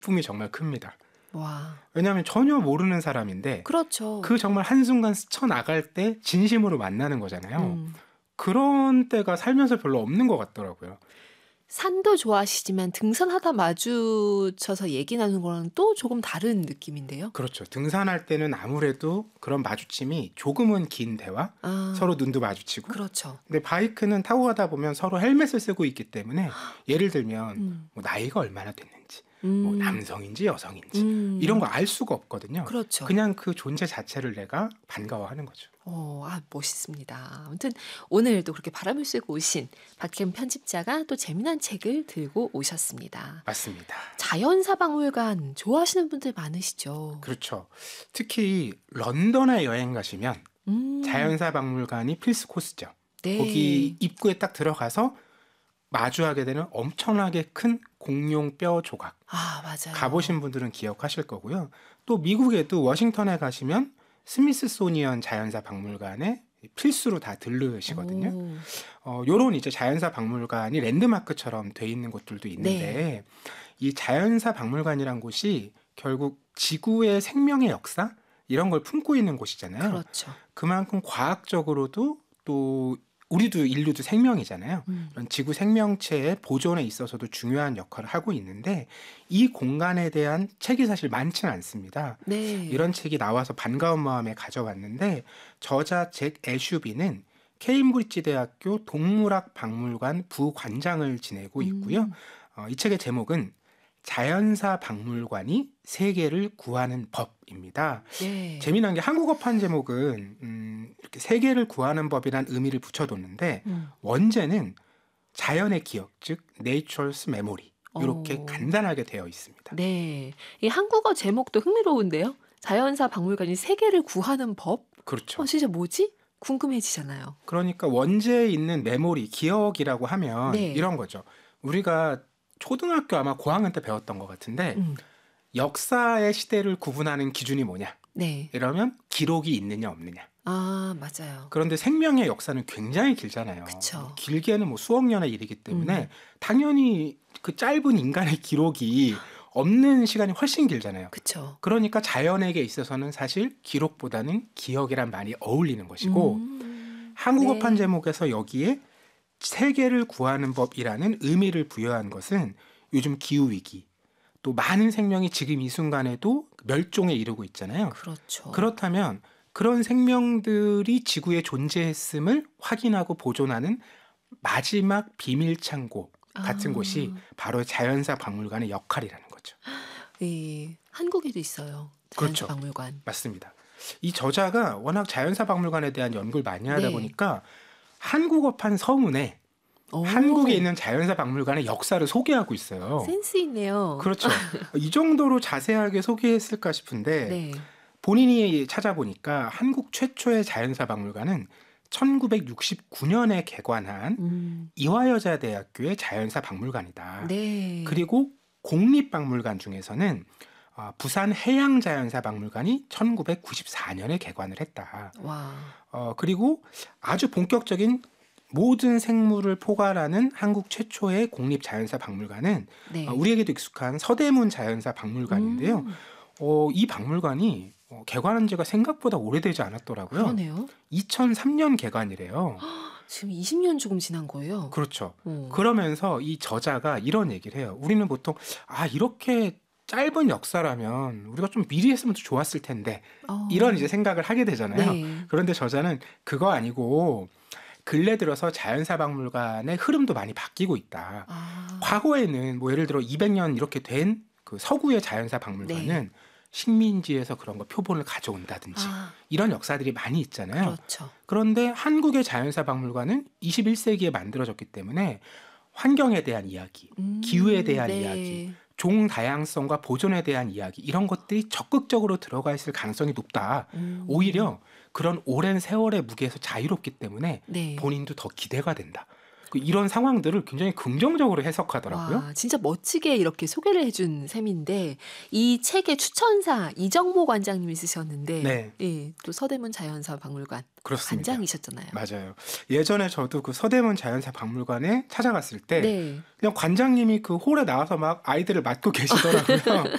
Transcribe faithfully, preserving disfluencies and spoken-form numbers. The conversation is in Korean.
품이 정말 큽니다. 와. 왜냐하면 전혀 모르는 사람인데 그렇죠. 그 정말 한순간 스쳐나갈 때 진심으로 만나는 거잖아요. 음. 그런 때가 살면서 별로 없는 것 같더라고요. 산도 좋아하시지만 등산하다 마주쳐서 얘기 나누는 거랑 또 조금 다른 느낌인데요. 그렇죠. 등산할 때는 아무래도 그런 마주침이 조금은 긴 대화, 아, 서로 눈도 마주치고. 그렇죠. 근데 바이크는 타고 가다 보면 서로 헬멧을 쓰고 있기 때문에 예를 들면 음. 뭐 나이가 얼마나 됐는지, 음. 뭐 남성인지 여성인지 음. 이런 거 알 수가 없거든요. 그렇죠. 그냥 그 존재 자체를 내가 반가워하는 거죠. 어, 아, 멋있습니다. 아무튼 오늘도 그렇게 바람을 쐬고 오신 박혜은 편집자가 또 재미난 책을 들고 오셨습니다. 맞습니다. 자연사 박물관 좋아하시는 분들 많으시죠? 그렇죠. 특히 런던에 여행 가시면 음. 자연사 박물관이 필수 코스죠. 네. 거기 입구에 딱 들어가서 마주하게 되는 엄청나게 큰 공룡 뼈 조각. 아, 맞아요. 가보신 분들은 기억하실 거고요. 또 미국에도 워싱턴에 가시면 스미스소니언 자연사 박물관에 필수로 다 들르시거든요. 오. 어, 요런 이제 자연사 박물관이 랜드마크처럼 돼 있는 곳들도 있는데 네. 이 자연사 박물관이란 곳이 결국 지구의 생명의 역사 이런 걸 품고 있는 곳이잖아요. 그렇죠. 그만큼 과학적으로도 또 우리도 인류도 생명이잖아요. 음. 이런 지구 생명체의 보존에 있어서도 중요한 역할을 하고 있는데 이 공간에 대한 책이 사실 많지는 않습니다. 네. 이런 책이 나와서 반가운 마음에 가져왔는데 저자 잭 애슈비는 케임브리지 대학교 동물학 박물관 부관장을 지내고 있고요. 음. 어, 이 책의 제목은 자연사 박물관이 세계를 구하는 법입니다. 네. 재미난 게 한국어판 제목은 음, 이렇게 세계를 구하는 법이란 의미를 붙여뒀는데 음. 원제는 자연의 기억, 즉 Nature's Memory 이렇게 어. 간단하게 되어 있습니다. 네. 이 한국어 제목도 흥미로운데요. 자연사 박물관이 세계를 구하는 법? 그렇죠. 어, 진짜 뭐지? 궁금해지잖아요. 그러니까 원제에 있는 메모리, 기억이라고 하면 네. 이런 거죠. 우리가 초등학교 아마 고학년 때 배웠던 것 같은데 음. 역사의 시대를 구분하는 기준이 뭐냐? 네. 이러면 기록이 있느냐 없느냐. 아, 맞아요. 그런데 생명의 역사는 굉장히 길잖아요. 그쵸. 길게는 뭐 수억 년의 일이기 때문에 음. 당연히 그 짧은 인간의 기록이 없는 시간이 훨씬 길잖아요. 그쵸. 그러니까 자연에게 있어서는 사실 기록보다는 기억이란 말이 어울리는 것이고 음. 한국어판 네. 제목에서 여기에 세계를 구하는 법이라는 의미를 부여한 것은 요즘 기후위기 또 많은 생명이 지금 이 순간에도 멸종에 이르고 있잖아요. 그렇죠. 그렇다면 그런 생명들이 지구에 존재했음을 확인하고 보존하는 마지막 비밀 창고 같은 아. 곳이 바로 자연사 박물관의 역할이라는 거죠. 예, 한국에도 있어요. 자연사 그렇죠. 박물관. 맞습니다. 이 저자가 워낙 자연사 박물관에 대한 연구를 많이 하다 네. 보니까 한국어판 서문에 오. 한국에 있는 자연사 박물관의 역사를 소개하고 있어요. 센스 있네요. 그렇죠. 이 정도로 자세하게 소개했을까 싶은데 네. 본인이 찾아보니까 한국 최초의 자연사 박물관은 천구백육십구 년에 개관한 음. 이화여자대학교의 자연사 박물관이다. 네. 그리고 공립박물관 중에서는 어, 부산 해양자연사박물관이 천구백구십사 년에 개관을 했다. 와. 어, 그리고 아주 본격적인 모든 생물을 포괄하는 한국 최초의 공립자연사박물관은 네. 어, 우리에게도 익숙한 서대문 자연사박물관인데요. 음. 어, 이 박물관이 어, 개관한 지가 생각보다 오래되지 않았더라고요. 그러네요. 이천삼 년 개관이래요. 지금 이십 년 조금 지난 거예요. 그렇죠. 어. 그러면서 이 저자가 이런 얘기를 해요. 우리는 보통 아 이렇게 짧은 역사라면 우리가 좀 미리 했으면 더 좋았을 텐데 어. 이런 이제 생각을 하게 되잖아요. 네. 그런데 저자는 그거 아니고 근래 들어서 자연사박물관의 흐름도 많이 바뀌고 있다. 아. 과거에는 뭐 예를 들어 이백 년 이렇게 된 그 서구의 자연사박물관은 네. 식민지에서 그런 거 표본을 가져온다든지 아. 이런 역사들이 많이 있잖아요. 그렇죠. 그런데 한국의 자연사박물관은 이십일 세기에 만들어졌기 때문에 환경에 대한 이야기, 음. 기후에 대한 네. 이야기, 종 다양성과 보존에 대한 이야기 이런 것들이 적극적으로 들어가 있을 가능성이 높다. 음. 오히려 그런 오랜 세월의 무게에서 자유롭기 때문에 네. 본인도 더 기대가 된다. 그 이런 상황들을 굉장히 긍정적으로 해석하더라고요. 와, 진짜 멋지게 이렇게 소개를 해준 셈인데 이 책의 추천사 이정모 관장님이 쓰셨는데 네. 예, 또 서대문 자연사 박물관 그렇습니다. 관장이셨잖아요. 맞아요. 예전에 저도 그 서대문 자연사 박물관에 찾아갔을 때 네. 그냥 관장님이 그 홀에 나와서 막 아이들을 맡고 계시더라고요.